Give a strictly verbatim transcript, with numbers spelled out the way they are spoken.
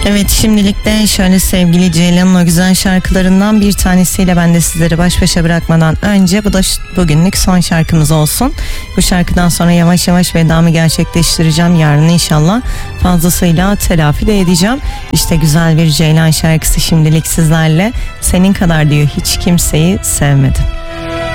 Evet, şimdilik de şöyle sevgili Ceylan'ın o güzel şarkılarından bir tanesiyle ben de sizleri baş başa bırakmadan önce bu da bugünlük son şarkımız olsun. Bu şarkıdan sonra yavaş yavaş vedamı gerçekleştireceğim. Yarın inşallah fazlasıyla telafi de edeceğim. İşte güzel bir Ceylan şarkısı şimdilik sizlerle. Senin kadar diyor hiç kimseyi sevmedim.